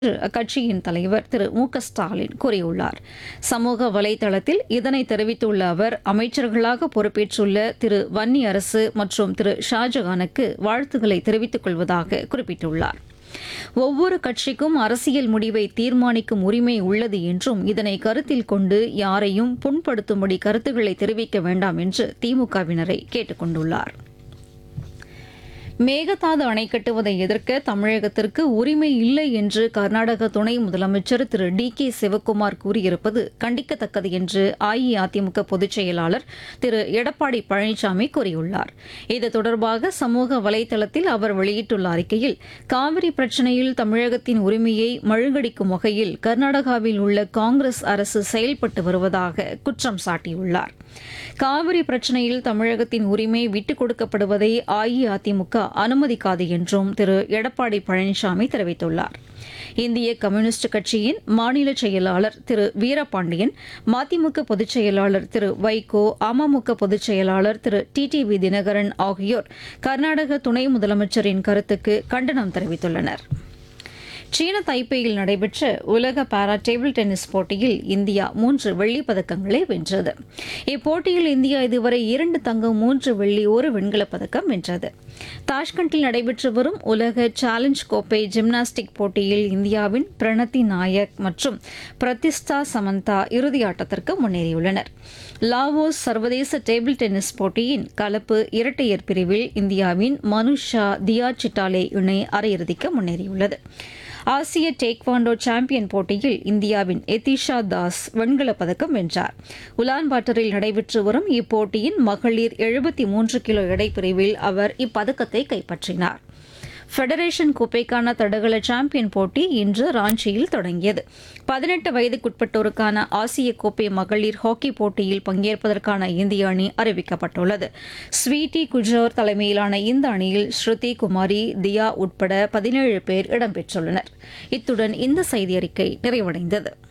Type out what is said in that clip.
அக்கட்சியின் தலைவர் திரு மு க ஸ்டாலின் கூறியுள்ளார். சமூக வலைதளத்தில் இதனை தெரிவித்துள்ள அவர், அமைச்சர்களாக பொறுப்பேற்றுள்ள திரு வன்னியரசு மற்றும் திரு ஷாஜகானுக்கு வாழ்த்துக்களை தெரிவித்துக் கொள்வதாக குறிப்பிட்டுள்ளார். ஒவ்வொரு கட்சிக்கும் அரசியல் முடிவை தீர்மானிக்கும் உரிமை உள்ளது என்றும் இதனை கருத்தில் கொண்டு யாரையும் புண்படுத்தும்படி கருத்துக்களை தெரிவிக்க வேண்டாம் என்று திமுகவினரை கேட்டுக் கொண்டுள்ளார். மேகதாது அணை கட்டுவதை எதிர்க்க தமிழகத்திற்கு உரிமை இல்லை என்று கர்நாடக துணை முதலமைச்சர் திரு டி கே சிவக்குமார் கூறியிருப்பது கண்டிக்கத்தக்கது என்று அஇஅதிமுக பொதுச் செயலாளர் திரு எடப்பாடி பழனிசாமி கூறியுள்ளார். இது தொடர்பாக சமூக வலைதளத்தில் அவர் வெளியிட்டுள்ள அறிக்கையில், காவிரி பிரச்சினையில் தமிழகத்தின் உரிமையை மழுங்கடிக்கும் வகையில் கர்நாடகாவில் உள்ள காங்கிரஸ் அரசு செயல்பட்டு வருவதாக குற்றம் சாட்டியுள்ளார். காவிரி பிரச்சினையில் தமிழகத்தின் உரிமை விட்டுக் கொடுக்கப்படுவதை அஇஅதிமுக அனுமதிக்காது என்றும் திரு எடப்பாடி பழனிசாமி தெரிவித்துள்ளார். இந்திய கம்யூனிஸ்ட் கட்சியின் மாநில செயலாளர் திரு வீரபாண்டியன், மதிமுக பொதுச் செயலாளர் திரு வைகோ, அமமுக பொதுச் செயலாளர் திரு டிடிவி தினகரன் ஆகியோர் கர்நாடக துணை முதலமைச்சரின் கருத்துக்கு கண்டனம் தெரிவித்துள்ளனர். சீன தைப்பேயில் நடைபெற்ற உலக பாரா டேபிள் டென்னிஸ் போட்டியில் இந்தியா 3 வெள்ளிப் பதக்கங்களை வென்றது. இப்போட்டியில் இந்தியா இதுவரை 2 தங்கம், 3 வெள்ளி, 1 வெண்கலப் பதக்கம் வென்றது. தாஷ்கண்டில் நடைபெற்று வரும் உலக சேலஞ்ச் கோப்பை ஜிம்னாஸ்டிக் போட்டியில் இந்தியாவின் பிரணதி நாயக் மற்றும் பிரதிஷ்டா சமந்தா இறுதியாட்டத்திற்கு முன்னேறியுள்ளனர். லாவோஸ் சர்வதேச டேபிள் டென்னிஸ் போட்டியின் கலப்பு இரட்டையர் பிரிவில் இந்தியாவின் மனுஷா தியா சிட்டாலே இணை அரையிறுதிக்கு முன்னேறியுள்ளது. ஆசிய டேக்வாண்டோ சாம்பியன் போட்டியில் இந்தியாவின் எதிஷா தாஸ் வெண்கலப் பதக்கம் வென்றார். உலான்பாட்டரில் நடைபெற்று வரும் இப்போட்டியின் மகளிர் 73 கிலோ எடைப்பிரிவில் அவர் இப்பதக்கத்தை கைப்பற்றினார். ஃபெடரேஷன் கோப்பைக்கான தடகள சாம்பியன் போட்டி இன்று ராஞ்சியில் தொடங்கியது. 18 வயதுக்குட்பட்டோருக்கான ஆசிய கோப்பை மகளிர் ஹாக்கி போட்டியில் பங்கேற்பதற்கான இந்திய அணி அறிவிக்கப்பட்டுள்ளது. ஸ்வீட்டி குஜோர் தலைமையிலான இந்த அணியில் ஸ்ருதி குமாரி, தியா உட்பட 17 பேர் இடம்பெற்றுள்ளனர். இத்துடன் இந்த செய்தியறிக்கை நிறைவடைந்தது.